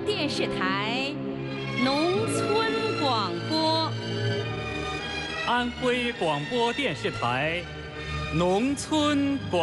电视台农村广播。 安徽广播电视台农村广播。